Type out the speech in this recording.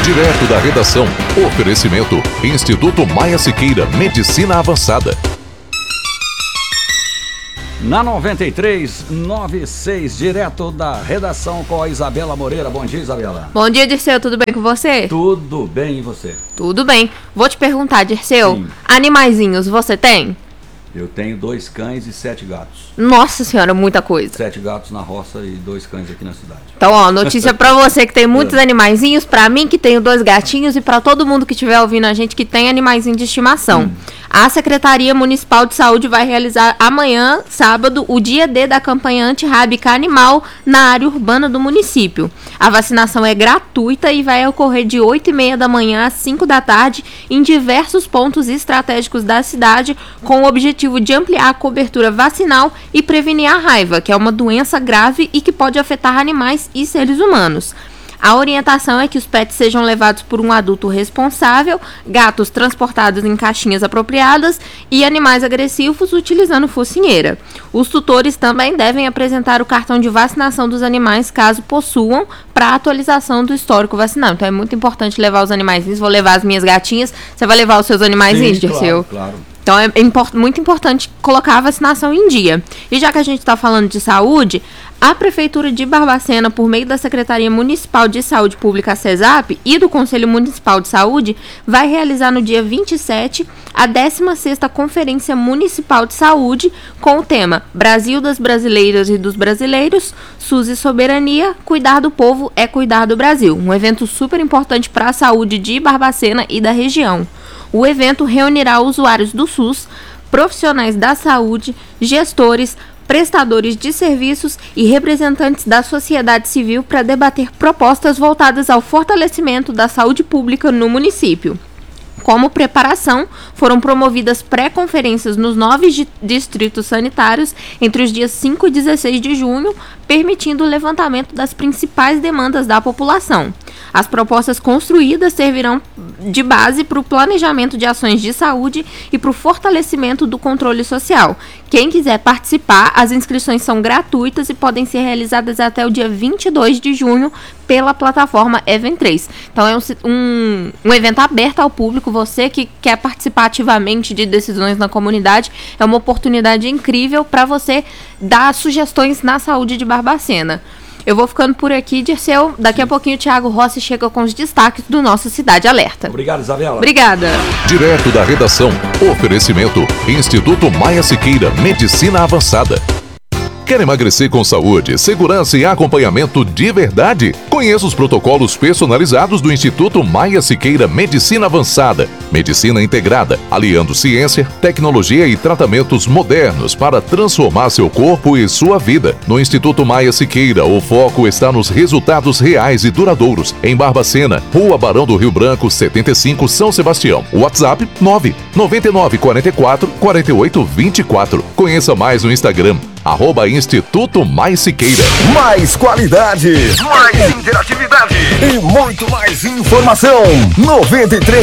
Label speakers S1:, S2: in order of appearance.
S1: Direto da redação. Oferecimento: Instituto Maia Siqueira, Medicina Avançada.
S2: Na 9396, direto da redação com a Isabela Moreira. Bom dia, Isabela.
S3: Bom dia, Dirceu. Tudo bem com você?
S2: Tudo bem, e você?
S3: Tudo bem. Vou te perguntar, Dirceu,
S2: Sim.
S3: Animaizinhos você tem?
S2: Eu tenho 2 cães e 7 gatos.
S3: Nossa senhora, muita coisa.
S2: 7 gatos na roça e 2 cães aqui na cidade.
S3: Então, ó, notícia pra você que tem muitos animaizinhos, pra mim que tenho 2 gatinhos e pra todo mundo que estiver ouvindo a gente que tem animaizinho de estimação. A Secretaria Municipal de Saúde vai realizar amanhã, sábado, o dia D da campanha antirrábica animal na área urbana do município. A vacinação é gratuita e vai ocorrer de 8h30 da manhã às 5 da tarde em diversos pontos estratégicos da cidade, com o objetivo de ampliar a cobertura vacinal e prevenir a raiva, que é uma doença grave e que pode afetar animais e seres humanos. A orientação é que os pets sejam levados por um adulto responsável, gatos transportados em caixinhas apropriadas e animais agressivos utilizando focinheira. Os tutores também devem apresentar o cartão de vacinação dos animais, caso possuam, para atualização do histórico vacinal. Então é muito importante levar os animaizinhos. Vou levar as minhas gatinhas. Você vai levar os seus animaizinhos, Dirceu?
S2: Claro.
S3: Então é muito importante colocar a vacinação em dia. E já que a gente está falando de saúde, a Prefeitura de Barbacena, por meio da Secretaria Municipal de Saúde Pública, CESAP, e do Conselho Municipal de Saúde, vai realizar no dia 27 a 16ª Conferência Municipal de Saúde com o tema Brasil das Brasileiras e dos Brasileiros, SUS e Soberania, Cuidar do Povo é Cuidar do Brasil. Um evento super importante para a saúde de Barbacena e da região. O evento reunirá usuários do SUS, profissionais da saúde, gestores, prestadores de serviços e representantes da sociedade civil para debater propostas voltadas ao fortalecimento da saúde pública no município. Como preparação, foram promovidas pré-conferências nos 9 distritos sanitários entre os dias 5 e 16 de junho, permitindo o levantamento das principais demandas da população. As propostas construídas servirão de base para o planejamento de ações de saúde e para o fortalecimento do controle social. Quem quiser participar, as inscrições são gratuitas e podem ser realizadas até o dia 22 de junho pela plataforma Event3. Então é um evento aberto ao público. Você que quer participar ativamente de decisões na comunidade, é uma oportunidade incrível para você dar sugestões na saúde de Barbacena. Eu vou ficando por aqui, Dirceu. Daqui a pouquinho o Thiago Rossi chega com os destaques do nosso Cidade Alerta.
S2: Obrigado, Isabela.
S3: Obrigada.
S1: Direto da redação. Oferecimento: Instituto Maia Siqueira, Medicina Avançada. Quer emagrecer com saúde, segurança e acompanhamento de verdade? Conheça os protocolos personalizados do Instituto Maia Siqueira Medicina Avançada. Medicina integrada, aliando ciência, tecnologia e tratamentos modernos para transformar seu corpo e sua vida. No Instituto Maia Siqueira, o foco está nos resultados reais e duradouros. Em Barbacena, Rua Barão do Rio Branco, 75, São Sebastião. WhatsApp 999444824. Conheça mais no Instagram, @Instituto Mais Siqueira.
S4: Mais qualidade, mais interatividade e muito mais informação. 93